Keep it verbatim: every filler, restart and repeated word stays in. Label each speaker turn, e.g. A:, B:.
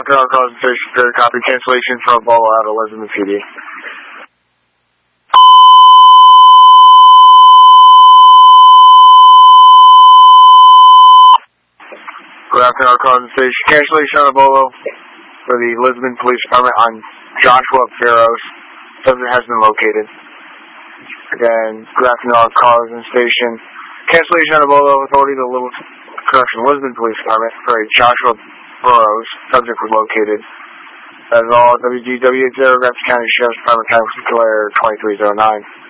A: after our cause and station, very copy cancellation for Ebola out of Lisbon P D. Good afternoon, our cause and station, cancellation on Ebola for the Lisbon Police Department on Joshua Barrows. Subject has been located. Again, good afternoon, our cause and station, cancellation on Ebola authority to Little Correction Lisbon Police Department for a Joshua Burrows. Subject was located. That is all. W G W eight zero, Grafton County Sheriff's Department, Time twenty-three oh nine.